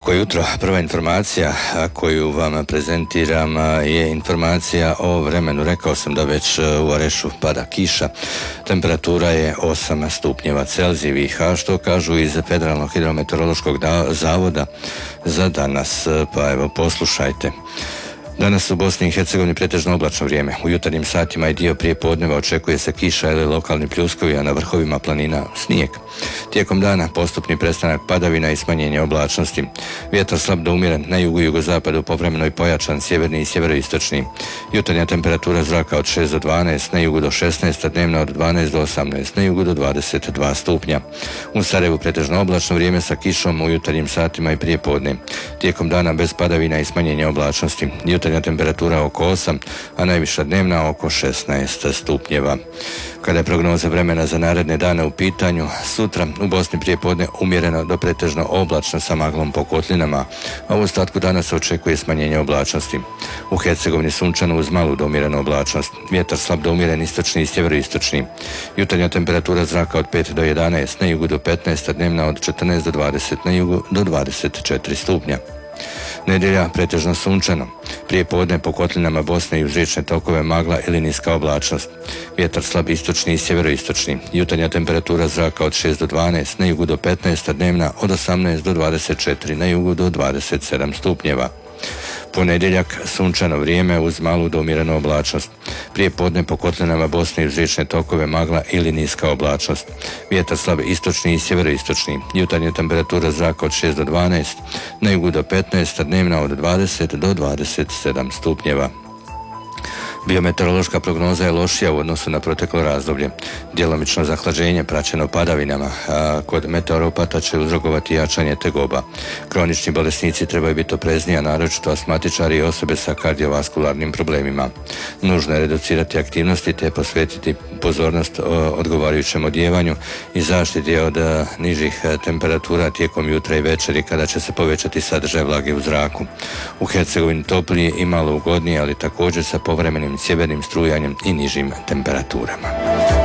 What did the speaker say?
Svako jutro prva informacija koju vam prezentiram je informacija o vremenu. Rekao sam da već u Arešu pada kiša. Temperatura je 8 stupnjeva Celzijevih, a što kažu iz Federalnog hidrometeorološkog zavoda za danas. Pa evo, poslušajte. Danas u Bosni i Hercegovini pretežno oblačno vrijeme. U jutarnjim satima i dio prije podneva očekuje se kiša ili lokalni pljuskovi, a na vrhovima planina snijeg. Tijekom dana postupni prestanak padavina i smanjenje oblačnosti. Vjetar slab do umjeren, na jugu i jugozapadu povremeno i pojačan, sjeverni i sjeveroistočni. Jutarnja temperatura zraka od 6 do 12, na jugu do 16, a dnevna od 12 do 18, na jugu do 22 stupnja. U Sarajevu pretežno oblačno vrijeme sa kišom u jutarnjim satima i prije podne. Tijekom dana bez padavina i smanjenja oblačnosti. Jutarnja temperatura oko 8, a najviša dnevna oko 16 stupnjeva. Kada je prognoza vremena za naredne dane u pitanju, sutra u Bosni prije podne umjereno do pretežno oblačno sa maglom po kotlinama, a u ostatku dana se očekuje smanjenje oblačnosti. U Hercegovini sunčano uz malu do umjerenu oblačnost. Vjetar slab do umjeren istočni i sjeveroistočni. Jutarnja temperatura zraka od 5 do 11, na jugu do 15, a dnevna od 14 do 20, na jugu do 24 stupnja. Nedjelja pretežno sunčano. Prije podne po kotlinama Bosne i uz riječne tokove magla ili niska oblačnost. Vjetar slab istočni i sjeveroistočni. Jutarnja temperatura zraka od 6 do 12, na jugu do 15, a dnevna od 18 do 24, na jugu do 27 stupnjeva. Ponedjeljak sunčano vrijeme uz malu do umjerenu oblačnost. Prije podne po kotlinama Bosne i uz riječne tokove magla ili niska oblačnost. Vjetar slab istočni i sjeveroistočni. Jutarnja temperatura zraka od 6 do 12, na jugu do 15, a dnevna od 20 do 27 stupnjeva. Biometeorološka prognoza je lošija u odnosu na proteklo razdoblje. Djelomično zahlađenje praćeno padavinama, a kod meteoropata će uzrokovati jačanje tegoba. Kronični bolesnici trebaju biti oprezniji, a naročito astmatičari i osobe sa kardiovaskularnim problemima. Nužno je reducirati aktivnosti te posvetiti pozornost odgovarajućem odjevanju i zaštiti od nižih temperatura tijekom jutra i večeri kada će se povećati sadržaj vlage u zraku. U Hercegovini toplije i malo ugodnije, ali također sa povremenim sjevernim strujanjem i nižim temperaturama.